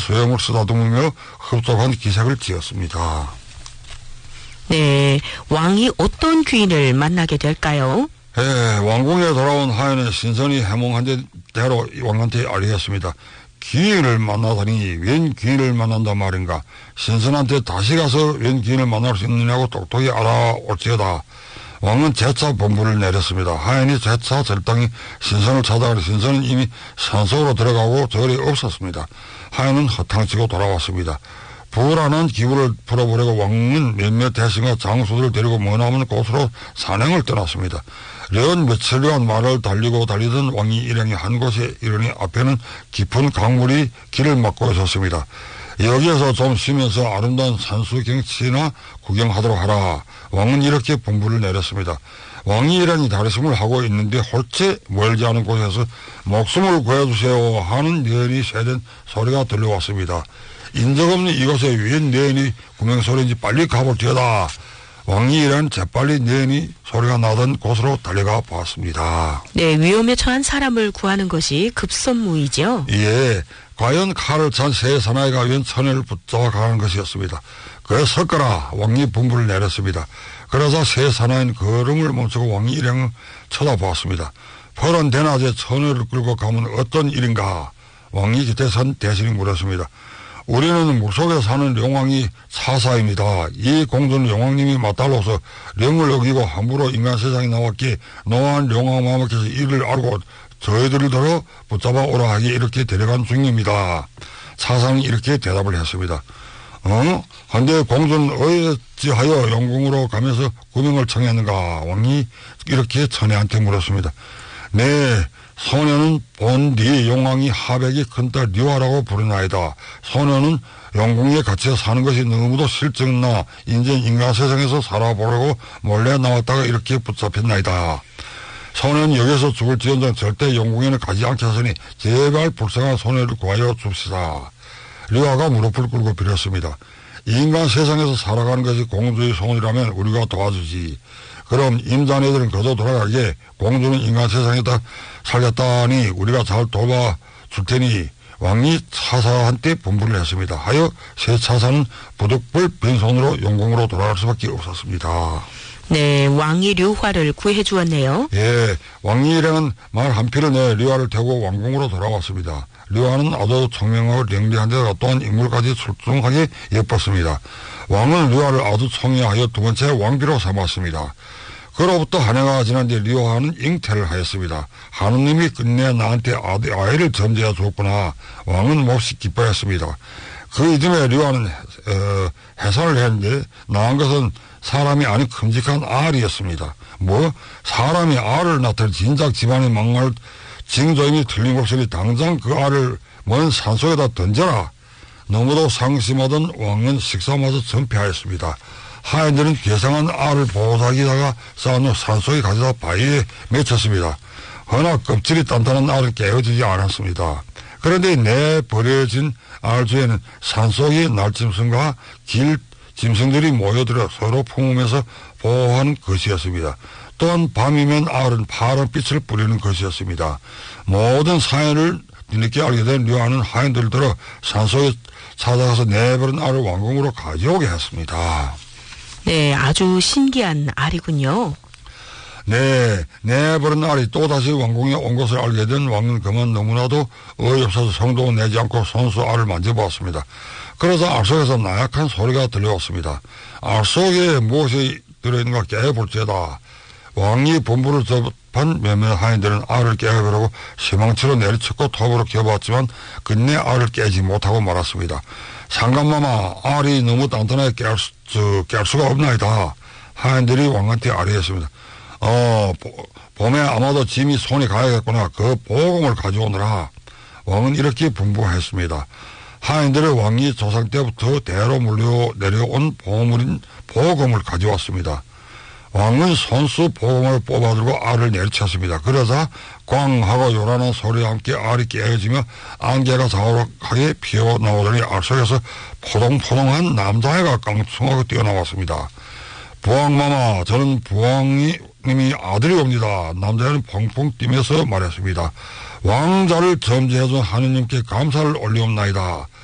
수염을 쓰다듬으며 흡족한 기색을 지었습니다. 네, 왕이 어떤 귀인을 만나게 될까요? 왕궁에 돌아온 하인은 신선히 해몽한 대로 왕한테 아뢰었습니다. 귀인을 만나다니 웬 귀인을 만난단 말인가. 신선한테 다시 가서 웬 귀인을 만날 수 있느냐고 똑똑히 알아올지어다. 왕은 재차 본부를 내렸습니다. 하인이 재차 절당히 신선을 찾아가니 신선은 이미 산속으로 들어가고 절이 없었습니다. 하인은 허탕치고 돌아왔습니다. 불안한 기분을 풀어보려고 왕은 몇몇 대신과 장수들을 데리고 머나먼 곳으로 산행을 떠났습니다. 련 며칠간 말을 달리던 왕이 일행이 한 곳에 이르니 앞에는 깊은 강물이 길을 막고 있었습니다. 여기에서 좀 쉬면서 아름다운 산수 경치나 구경하도록 하라. 왕은 이렇게 분부를 내렸습니다. 왕이 이러니 다리숨을 하고 있는데 홀체 멀지 않은 곳에서 목숨을 구해주세요 하는 내연이 세된 소리가 들려왔습니다. 인적 없는 이곳에 웬 내연이 구명소리인지 빨리 가볼지어다. 왕이 이런 재빨리 내연이 소리가 나던 곳으로 달려가 보았습니다. 네, 위험에 처한 사람을 구하는 것이 급선무이죠. 예, 과연 칼을 찬 새 사나이가 웬 처녀를 붙잡아 가는 것이었습니다. 그래 섰거라. 왕이 분부를 내렸습니다. 그러자 새 사나이는 걸음을 멈추고 왕이 일행을 쳐다보았습니다. 퍼런 대낮에 처녀를 끌고 가면 어떤 일인가. 왕이 곁에 선 대신이 물었습니다. 우리는 물속에 사는 용왕이 사사입니다. 이 공주는 용왕님이 맞달로서 령을 어기고 함부로 인간 세상에 나왔기에 노한 용왕마마께서 이를 알고 저희들을 들어 붙잡아 오라 하기에 이렇게 데려간 중입니다. 사상이 이렇게 대답을 했습니다. 한데 공주는 어찌하여 영궁으로 가면서 구명을 청했는가. 왕이 이렇게 처녀한테 물었습니다. 네, 소녀는 본디 용왕이 하백이 큰딸 류아라고 부르나이다. 소녀는 영궁에 갇혀 사는 것이 너무도 실증나 인제 인간 세상에서 살아보려고 몰래 나왔다가 이렇게 붙잡혔나이다. 소녀는 여기서 죽을지언정 절대 영궁에는 가지 않겠으니 제발 불쌍한 소녀를 구하여 줍시다. 류아가 무릎을 꿇고 빌었습니다. 인간 세상에서 살아가는 것이 공주의 소원이라면 우리가 도와주지. 그럼 임자네들은 거저 돌아가게 공주는 인간 세상에다 살겠다니 우리가 잘 도와줄 테니 왕이 차사한테 분부를 했습니다. 하여 새 차사는 부득불 빈손으로 영궁으로 돌아갈 수밖에 없었습니다. 네, 왕이 류화를 구해 주었네요. 예, 왕이 일행은 말 한 피를 내 류화를 태우고 왕궁으로 돌아왔습니다. 류화는 아주 총명하고 영리한 데다가 또한 인물까지 출중하게 예뻤습니다. 왕은 류화를 아주 총애하여 두 번째 왕비로 삼았습니다. 그로부터 한 해가 지난뒤 류화는 잉태를 하였습니다. 하느님이 끝내 나한테 아이를 점지해 줬구나. 왕은 몹시 기뻐했습니다. 그 이듬해 류화는 해산을 했는데 낳은 것은 사람이 아닌 큼직한 알이었습니다. 사람이 알을 낳다니 진작 집안의 막말 징조임이 틀림없으니 당장 그 알을 먼 산속에다 던져라. 너무도 상심하던 왕은 식사마저 전폐하였습니다. 하인들은 괴상한 알을 보자기다가 쌓아놓은 산속에 가져다 바위에 맺혔습니다. 허나 껍질이 단단한 알은 깨어지지 않았습니다. 그런데 내버려진 알 주에는 산속의 날짐승과 길 짐승들이 모여들어 서로 품으면서 보호하는 것이었습니다. 또한 밤이면 알은 파란 빛을 뿌리는 것이었습니다. 모든 사연을 뒤늦게 알게 된 류아는 하인들을 들어 산속에 찾아가서 내버린 알을 왕궁으로 가져오게 했습니다. 네, 아주 신기한 알이군요. 네, 내버린 알이 또다시 왕궁에 온 것을 알게 된 왕은 그만 너무나도 어이없어서 성도 내지 않고 손수 알을 만져보았습니다. 그러자 알 속에서 나약한 소리가 들려왔습니다. 알 속에 무엇이 들어있는가 깨볼지어다. 왕이 본부를 접한 몇몇 하인들은 알을 깨보려고 시망치로 내리쳤고 톱으로 켜봤지만 끝내 알을 깨지 못하고 말았습니다. 상감마마, 알이 너무 단단하게 깰 수가 없나이다. 하인들이 왕한테 아뢰었습니다. 봄에 아마도 짐이 손이 가야겠구나. 그 보금을 가져오느라. 왕은 이렇게 분부했습니다. 하인들의 왕이 조상 때부터 대로 물려 내려온 보물인 보금을 가져왔습니다. 왕은 손수 보금을 뽑아들고 알을 내리쳤습니다. 그러자 꽝하고 요란한 소리와 함께 알이 깨어지며 안개가 자욱하게 피어나오더니 알 속에서 포동포동한 남자애가 깡충하고 뛰어나왔습니다. 부왕마마, 저는 부왕님이 아들이 옵니다. 남자애는 펑펑 뛰면서 말했습니다. 왕자를 점지해준 하느님께 감사를 올리옵나이다.